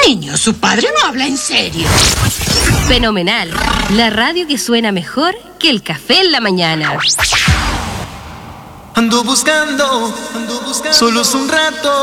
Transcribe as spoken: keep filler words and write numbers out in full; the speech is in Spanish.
Niño, su padre no habla en serio. Fenomenal. La radio que suena mejor que el café en la mañana. Ando buscando, ando buscando, solo es un rato.